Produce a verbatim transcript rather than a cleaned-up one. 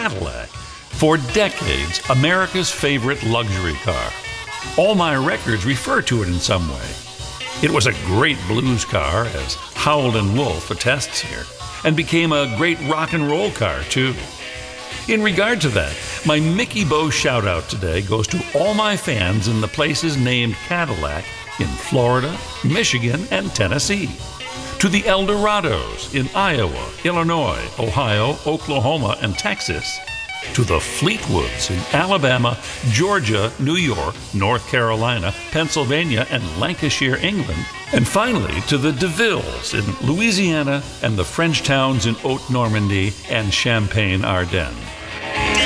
Cadillac. For decades, America's favorite luxury car. All my records refer to it in some way. It was a great blues car, as Howlin' Wolf attests here, and became a great rock and roll car, too. In regard to that, my Mickey Bo shout-out today goes to all my fans in the places named Cadillac in Florida, Michigan, and Tennessee. To the Eldorados in Iowa, Illinois, Ohio, Oklahoma, and Texas. To the Fleetwoods in Alabama, Georgia, New York, North Carolina, Pennsylvania, and Lancashire, England. And finally, to the DeVilles in Louisiana and the French towns in Haute Normandy and Champagne, Ardennes.